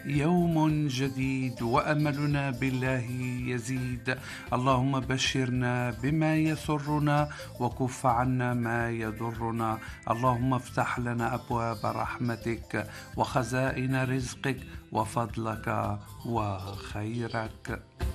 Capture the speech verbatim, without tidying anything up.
يوم جديد وأملنا بالله يزيد. اللهم بشرنا بما يسرنا وكف عنا ما يضرنا. اللهم افتح لنا أبواب رحمتك وخزائن رزقك وفضلك وخيرك.